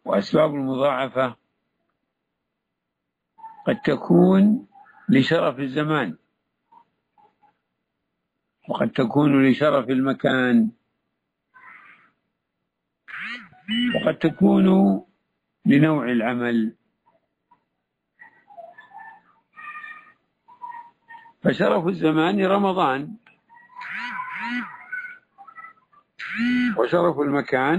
وأسباب المضاعفة قد تكون لشرف الزمان، وقد تكون لشرف المكان، وقد تكون لنوع العمل. فشرف الزمان رمضان، وشرف المكان